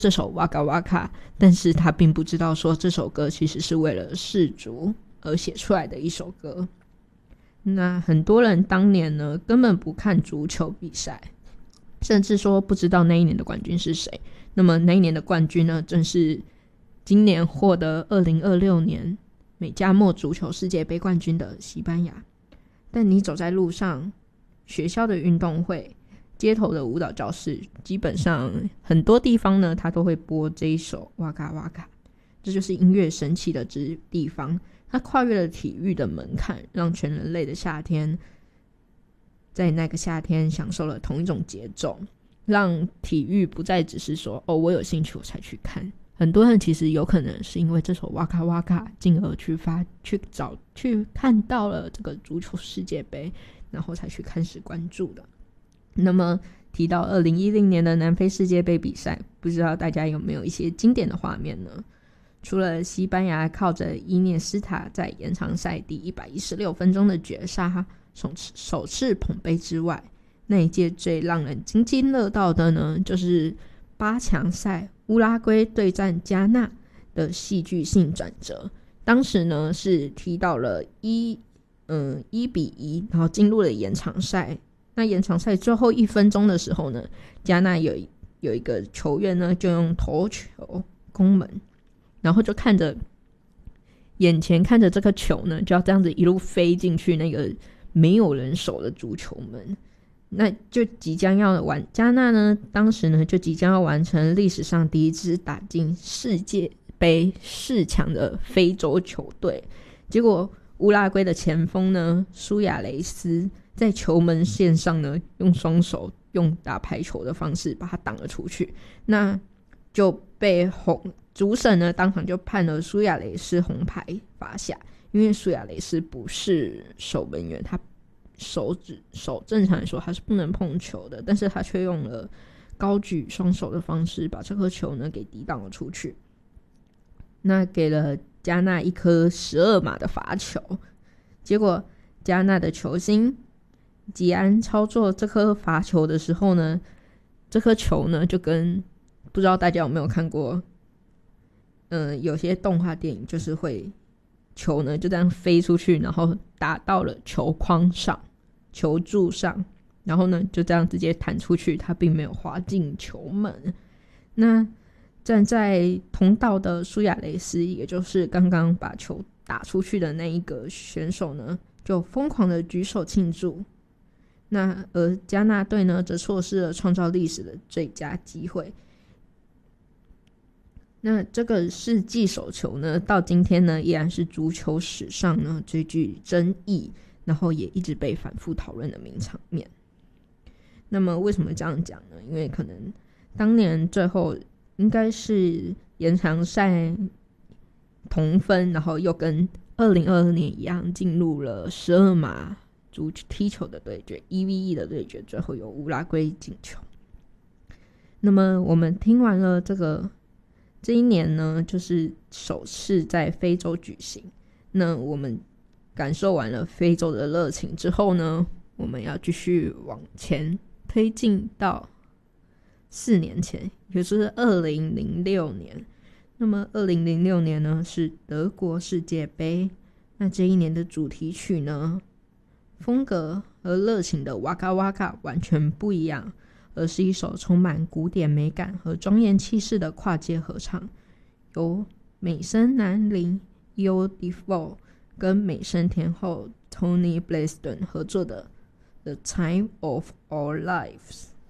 这首 Waka Waka， 但是他并不知道说这首歌其实是为了世足而写出来的一首歌。那很多人当年呢根本不看足球比赛，甚至说不知道那一年的冠军是谁。那么那一年的冠军呢，正是今年获得2026年美加墨足球世界杯冠军的西班牙。但你走在路上，学校的运动会，街头的舞蹈教室，基本上很多地方呢，它都会播这一首哇嘎哇嘎。这就是音乐神奇的地方，它跨越了体育的门槛，让全人类的夏天在那个夏天享受了同一种节奏，让体育不再只是说我有兴趣我才去看。很多人其实有可能是因为这首哇嘎哇嘎，进而去看到了这个足球世界杯，然后才去开始关注的。那么提到2010年的南非世界杯比赛，不知道大家有没有一些经典的画面呢？除了西班牙靠着伊涅斯塔在延长赛第116分钟的绝杀首次捧杯之外，那一届最让人津津乐道的呢，就是8强赛乌拉圭对战加纳的戏剧性转折。当时呢是踢到了1-1，然后进入了延长赛。那延长赛最后1分钟的时候呢，加纳有一个球员呢就用头球攻门，然后就眼前看着这个球呢就要这样子一路飞进去那个没有人守的足球门。那就即将要加纳呢当时呢就即将要完成历史上第一支打进世界杯4强的非洲球队。结果乌拉圭的前锋呢苏亚雷斯在球门线上呢用双手用打排球的方式把它挡了出去，那就被主审呢当场就判了苏亚雷斯红牌罚下。因为苏亚雷斯不是守门员，他手正常来说他是不能碰球的，但是他却用了高举双手的方式把这颗球呢给抵挡了出去，那给了加纳一颗12码的罚球。结果加纳的球星吉安操作这颗罚球的时候呢，这颗球呢就跟不知道大家有没有看过有些动画电影就是会球呢就这样飞出去，然后打到了球框上球柱上，然后呢就这样直接弹出去，它并没有滑进球门。那站在通道的苏亚雷斯，也就是刚刚把球打出去的那一个选手呢，就疯狂的举手庆祝。那而加纳队呢则错失了创造历史的最佳机会。那这个世纪手球呢到今天呢依然是足球史上呢最具争议，然后也一直被反复讨论的名场面。那么为什么这样讲呢？因为可能当年最后应该是延长赛同分，然后又跟2022年一样进入了12码足踢球的对决 1v1 的对决，最后有乌拉圭进球。那么我们听完了这一年呢就是首次在非洲举行，那我们感受完了非洲的热情之后呢，我们要继续往前推进到4年前，也就是2006年。那么2006年呢是德国世界杯，那这一年的主题曲呢风格和热情的哇嘎哇嘎完全不一样，而是一首充满古典美感和庄严气势的跨界合唱，由美声男伶 Yo Defoe 跟美声天后 Toni Braxton 合作的 The Time of Our Lives。